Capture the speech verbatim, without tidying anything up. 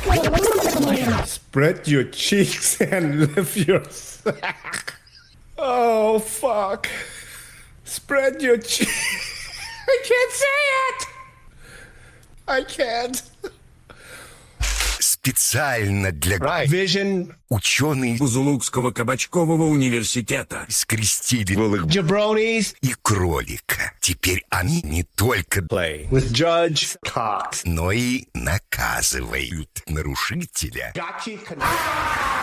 Spread your cheeks and lift your sack. Oh, fuck. Spread your cheeks. I can't say it. I can't. Специально для Right. Vision. ученые Бузулукского кабачкового университета скрестили голых Jabronis. и кролика. Теперь они не только Play with Judge Cox. но и наказывают нарушителя. Got you.